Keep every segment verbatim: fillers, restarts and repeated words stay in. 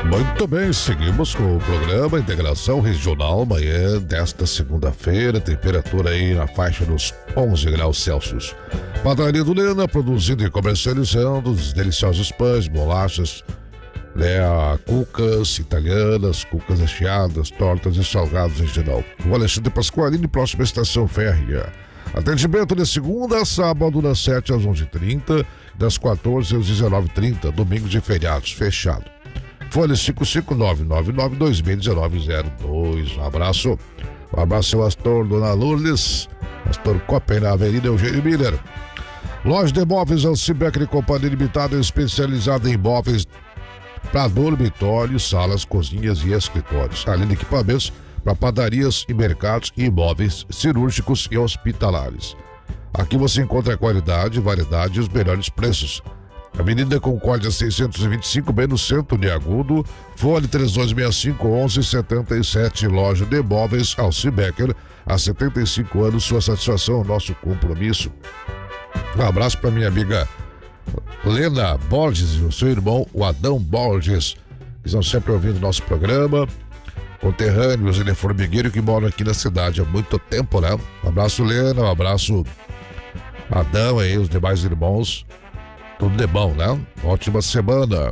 Muito bem, seguimos com o programa Integração Regional, manhã desta segunda-feira, temperatura aí na faixa dos onze graus Celsius. Padaria do Lena, produzindo e comercializando os deliciosos pães, bolachas, né, cucas italianas, cucas recheadas, tortas e salgados em geral. O Alexandre Pasqualini, próxima estação férrea. Atendimento de segunda a sábado, das sete às onze e trinta, das quatorze às dezenove e trinta, domingos e feriados, fechado. Fone cinco cinco nove nove nove dois mil dezenove zero dois. Um abraço. Um abraço ao Astor, Dona Lourdes, Astor Coppen, na Avenida Eugênio Miller. Loja de imóveis Alcibecker e Companhia Limitada, especializada em imóveis para dormitórios, salas, cozinhas e escritórios, além de equipamentos para padarias e mercados e imóveis cirúrgicos e hospitalares. Aqui você encontra qualidade, variedade e os melhores preços. Avenida Concórdia seiscentos e vinte e cinco, bem no centro de Agudo. Fone três dois seis cinco, onze setenta e sete. Loja de imóveis Alcibecker. Há setenta e cinco anos, sua satisfação é o nosso compromisso. Um abraço para minha amiga Lena Borges e o seu irmão, o Adão Borges, que estão sempre ouvindo nosso programa. Conterrâneos de Formigueiro que moram aqui na cidade há muito tempo, né? Um abraço, Lena. Um abraço, Adão e os demais irmãos. Tudo de bom, né? Ótima semana.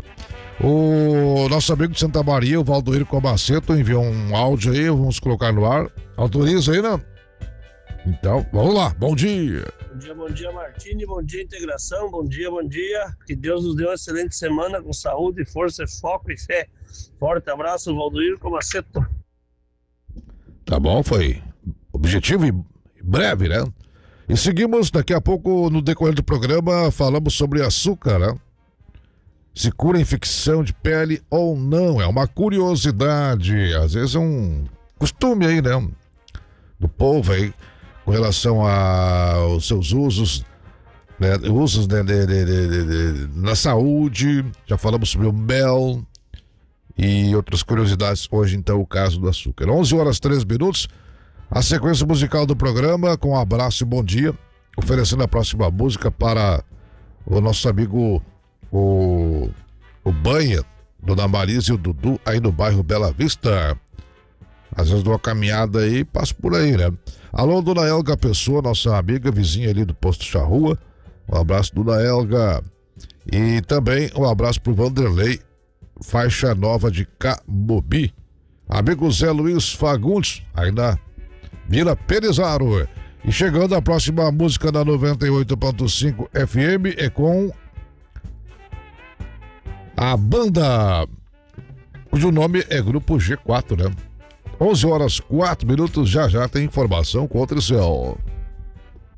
O nosso amigo de Santa Maria, o Valdoir Comaceto, enviou um áudio aí, vamos colocar no ar. Autoriza aí, né? Então, vamos lá. Bom dia. Bom dia, bom dia, Martini. Bom dia, Integração. Bom dia, bom dia. Que Deus nos dê uma excelente semana com saúde, força, foco e fé. Forte abraço, Valdoir Comaceto. Tá bom, foi objetivo e breve, né? E seguimos daqui a pouco no decorrer do programa, falamos sobre açúcar, né? Se cura infecção de pele ou não, é uma curiosidade, às vezes é um costume aí, né? Do povo aí, com relação aos seus usos, né? Usos né? de, de, de, de, de, na saúde, já falamos sobre o mel e outras curiosidades, hoje então o caso do açúcar. onze horas três minutos. A sequência musical do programa, com um abraço e bom dia, oferecendo a próxima música para o nosso amigo, o, o Banha, Dona Marisa e o Dudu, aí no bairro Bela Vista. Às vezes dou uma caminhada aí, passo por aí, né? Alô, Dona Elga Pessoa, nossa amiga, vizinha ali do Posto Charrua. Um abraço, Dona Elga. E também um abraço pro Vanderlei, faixa nova de Camobi. Amigo Zé Luiz Fagundes, aí na Vila Perizaro. E chegando a próxima música da noventa e oito ponto cinco F M é com a banda cujo nome é Grupo G quatro, né? onze horas quatro minutos, já já tem informação contra o céu.